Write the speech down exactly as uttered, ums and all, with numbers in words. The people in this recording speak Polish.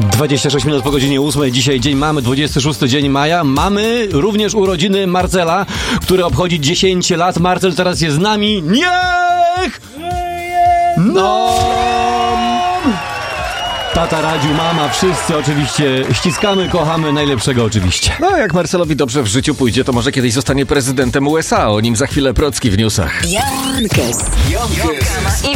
dwadzieścia sześć minut po godzinie ósmej. Dzisiaj dzień mamy, dwudziesty szósty dzień maja. Mamy również urodziny Marcela, który obchodzi dziesięć lat. Marcel teraz jest z nami. Niech! No! Tata radził, mama, wszyscy oczywiście ściskamy, kochamy, najlepszego oczywiście. No, jak Marcelowi dobrze w życiu pójdzie, to może kiedyś zostanie prezydentem U S A. O nim za chwilę Procki w newsach. Jankes.